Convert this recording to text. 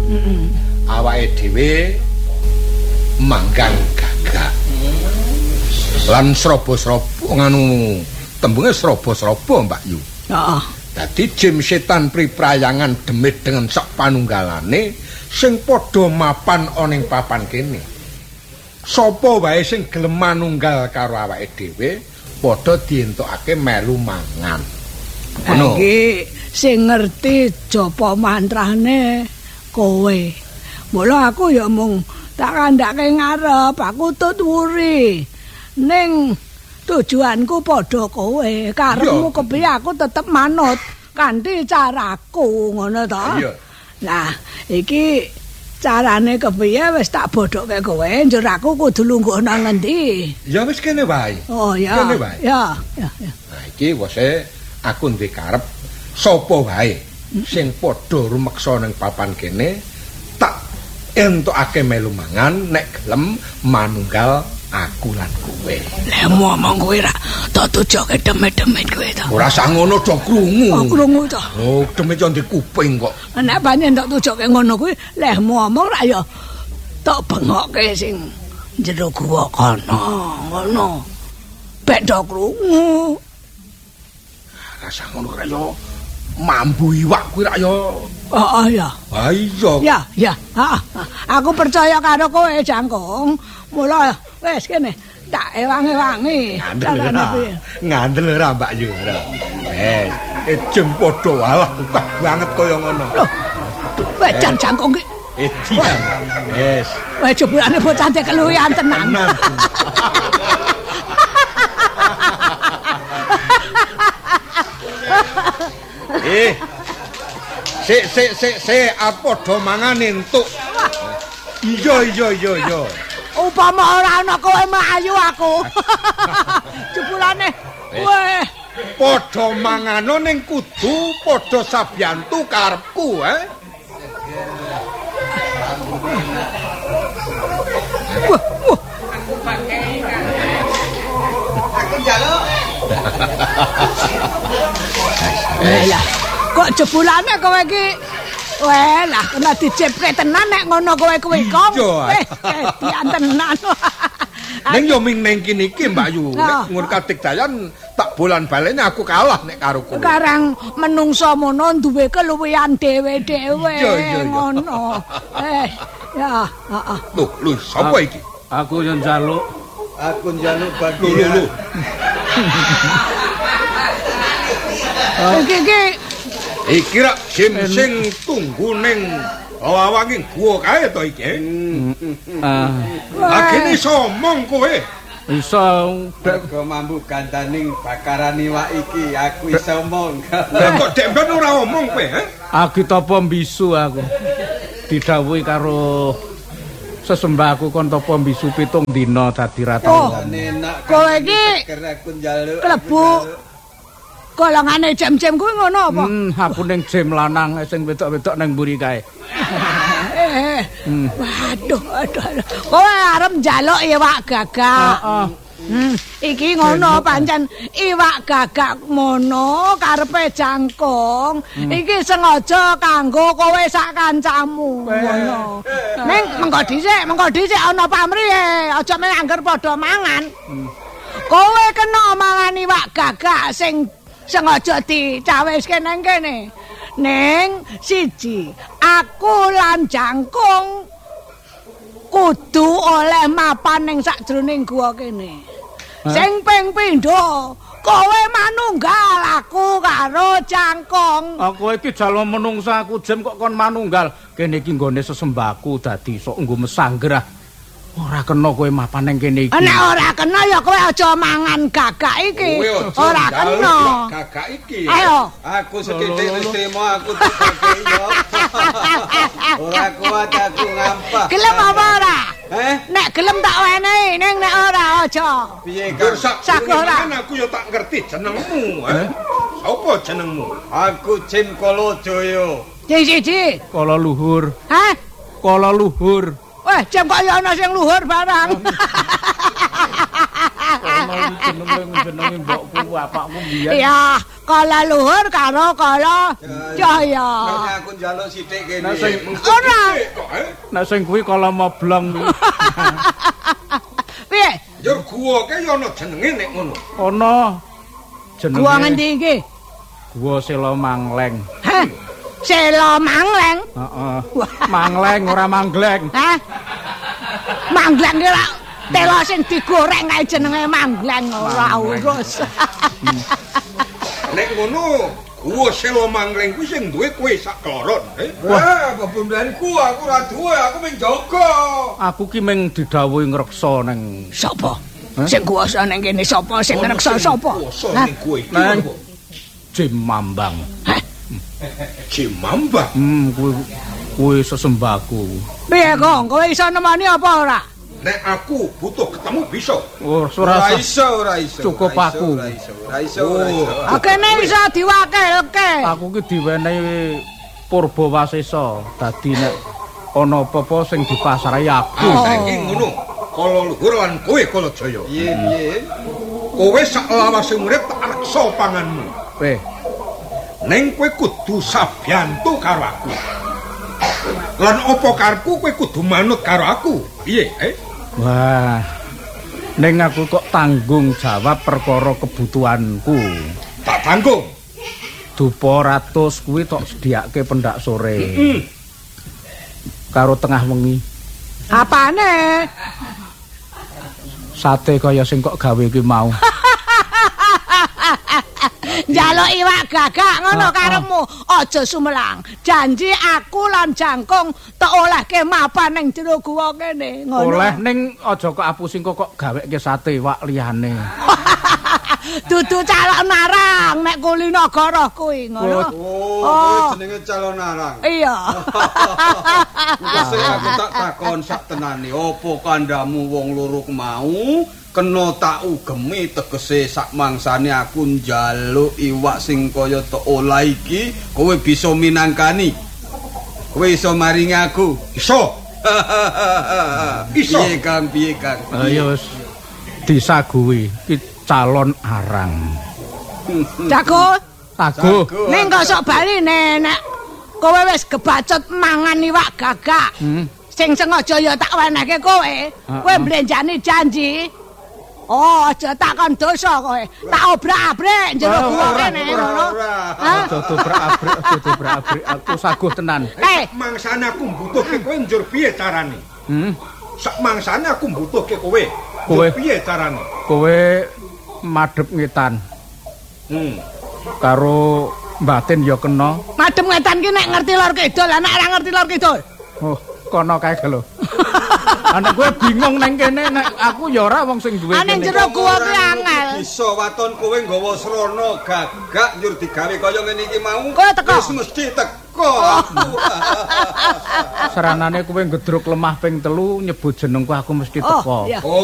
Awake dhewe manggang gagak. Lan srobo-srobo nganu tembunge srobo-srobo Mbak Yu. Heeh. Dadi jim setan priprayangan demit dengan sak panunggalane sing padha mapan ana ing papan kene. Sapa wae sing gelem manunggal karo awake dhewe padha dientukake melu mangan. Ngono. Iki sing ngerti japa mantrane kowe. Mula aku ya mung tak kandhake ngarep, aku tut wuri. Ning tujuanku padha kowe, karepmu kepiye aku tetep manut kanthi caraku ngono to. Iya. Nah, iki carane kepiye wis tak bodhoke kowe, njur aku kudu lungguh nang ngendi? Ya wis kene wae. Oh ya. Kene wae. Ya. Nah iki wise aku duwe karep sapa wae sing padha rumeksa ning papan kene tak entukake melu mangan nek gelem manunggal aku lan kowe. Lah ngomong kowe ra tak tujoke demit-demit kowe to. Ora sak ngono do krungu. Oh, krungu to. Oh, demit yo ndek kuping kok. Nek pancen tak tujoke ngono kuwi, leh ngomong ra ya tak bengokke sing jero guwa kono, ngono. Bek do krungu. Rasa ngono ra yo mambu iwak kuwi ra yo. Ya. Ha iya. Ya. Aku percaya karo kowe, Jangkung. Mula wis kene tak ewangi-ewangi. Ngandel ra Mbak Yu. Jem padha walah ukah banget kaya ngono. Loh. Wes Jangkung ki. Edian. Yes. Wes jebulane bocah teh keluyan tenan. Sik padha mangan entuk. Iya. Upama ora ana kowe mlayu aku. Jebulane weh Padha mangano ning kudu padha sabiyantu karepku, Wah. Aku njaluk. Lah, kok jebulane kowe iki weh lah kena dicipke tenan nek ngono kowe kuwi kong. Dian tenan. Ning yo ming ning kene iki Mbak Yu, nek ngun kadigdayan tak bolan balene aku kalah nek karo kowe. Sekarang menungso mono duwe keluwihan dhewe-dhewe ngono. Ya, heeh. Lho, sapa iki? Aku yo njaluk. Aku njaluk bagian. Iki rak jim sing tunggu ning lawanging guwa kae to iki. Agene iso omong kowe. Iso Beko mambu gandaning bakaran iwak iki aku iso omong. Lah kok demben ora omong kowe, agi tapa mbisu aku. Didhawuhi karo sesembahku kon tapa mbisu 7 dina dadi ratu. Enak. Kowe iki aku njaluk. klebu golongane jam-jam kuwi ngono apa? Aku ning jam lanang sing wedok-wedok nang mburi kae. Waduh. Kowe arep njaluk iwak gagak. Iki ngono pancen iwak gagak ngono karepe Jangkung. Iki sengaja kanggo kowe sak kancamu ngono. Ning mengko dhisik ana pamrih aja mung angger padha mangan. Kowe kena mangan iwak gagak sing sengaja dicawiske nang kene. Ning siji, aku lan Jangkung kudu oleh mapan ning sakjroning gua kene. Sing ping pindho, kowe manunggal aku karo Jangkung. Aku iki jalo menungsa aku jem kok kon manunggal. Kene iki nggone sesembahku dadi sok nggo mesanggrah. Ora kena kowe mapan ning kene iki. Nek ora kena ya kowe aja mangan gagak iki. Ora kena. Gagak iki. Ayo. Aku setitik wis trimo aku dikeki yo. Ora kuat aku ngampah. Gelem apa ora? Nek gelem tak wenehi, ning nek ora aja. Piye Gur Kang? sak aku yo tak ngerti jenengmu, Apa jenengmu? Aku Jim Kolojoyo. Siji. Kala luhur. Hah? Kala luhur. Weh, jam kok ya ana sing luhur barang. jenenge mbokku bapakku biyen. Ya, kala luhur karo kala Jaya. Nek aku njaluk sithik kene. Ora. Nek sing kuwi kala moblong. Piye? Njur guwa ke ya ana jenenge nek ngono. Ana jenenge. Gua ngendi iki? Gua Sela Mangleng. Hah? Sela Mangleng? Heeh. Mangleng ora mangleng. Hah? Mangleng ki ora tela sing digoreng kae jenenge mangleng ora urus. Nek ngono, guwa Sela Mangleng kuwi sing duwe kowe sak kloron. Wah, apa bundariku aku ora duwe, aku mung jaga. Aku ki mung didhawuhi ngreksa ning Sapa? Sing kuwasa ning kene sapa sing ngreksa sapa? Kuwasa ning kowe iki. Nang Jim Mambang. Cimambah. Kuwi sesembaku. Piye kok kowe iso nemoni apa ora? Nek aku butuh ketemu bisa. Oh, Ora iso. Cukup aku. Ora iso. Kene iso diwakilke. Aku ki diwenehi Purbawasesa. Dadi nek ana apa-apa sing dipasrahi aku. Saiki ngono. Kala luhur lan kowe kala jaya. Piye? Kowe sak lawase urip tak reksa panganmu. Ning kowe kudu sabiyantu karo aku. Lan apa karepku kowe kudu manut karo aku. Piye? Wah. Ning aku kok tanggung jawab perkara kebutuhanku. Tak tanggung. Dupa 100 kuwi tok sediake pendak sore. Karo tengah wengi. Apane? Sate kaya sing kok gawe ki mau. Njaluk iwak gagak ngono karepmu. Aja sumelang. Janji aku lan Jangkung tak olehke mapan ning jero guwa kene. Ngono. Oleh ning aja kok apusing kok gaweke sate iwak liyane. Dudu calon narang nek Kulinagara kuwi ngono. Oh, jenenge calon narang. Iya. Wes aku tak takon sak tenane, opo kandamu wong loro mau kena tak ugemi tegese sak mangsane aku njaluk iwak sing kaya tok olah iki, kowe bisa minangkani. Kowe iso maringi aku. Iso. Iso. Piye Kang? Ya wis disaguhi ki calon arang. Jago. Taguh. Ning kok sok bali nek kowe wis kebacut mangan iwak gagak. Sing sengaja ya tak wenehke kowe. Kowe mblenjani janji. Oh, aja takon dosa kowe. Tak obrak-abrik njero guwa kene ngono. Hah? Aja dobrak-abrik aku saguh tenan. Mangsane aku mbutuhke kowe njur piye carane? Sak mangsane aku mbutuhke kowe. Kowe piye carane? Kowe madhep ngetan. Karo batin ya kena. Madhem ngetan ki nek ngerti lor kidul, nek ora ngerti lor kidul. Oh, kono kae lho. Anak gue bingung neng kene nek aku ya ora wong sing duwe kene. Ning jero guwa ki angel. Bisa waton kowe nggawa srana gagak njur digawe kaya ngene iki mau. Kowe teko. Wis mesti teko. Seranane kowe ngedruk lemah ping 3 nyebut jenengku aku mesti teko. Oh, iya.